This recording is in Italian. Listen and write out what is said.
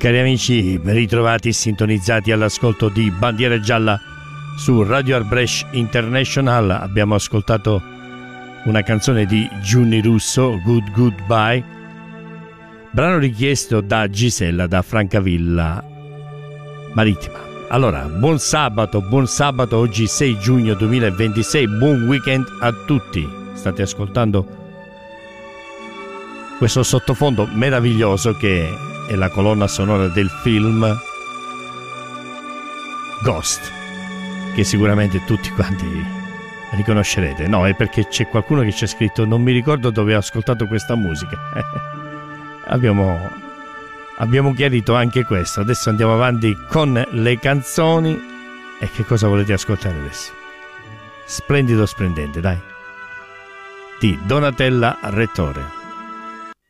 Cari amici, ben ritrovati sintonizzati all'ascolto di Bandiera Gialla su Radio Arbresh International. Abbiamo ascoltato una canzone di Giunni Russo, Good Goodbye, brano richiesto da Gisella da Francavilla Marittima. Allora, buon sabato, oggi 6 giugno 2026, buon weekend a tutti. State ascoltando questo sottofondo meraviglioso che è la colonna sonora del film Ghost, che sicuramente tutti quanti riconoscerete. No, è perché c'è qualcuno che c'è scritto non mi ricordo dove ho ascoltato questa musica. Abbiamo chiarito anche questo. Adesso andiamo avanti con le canzoni. E che cosa volete ascoltare adesso? Splendido splendente, dai, di Donatella Rettore.